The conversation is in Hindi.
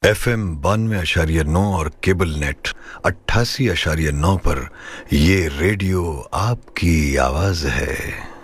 FM 92.9 और केबल नेट 88.9 पर ये रेडियो आपकी आवाज है।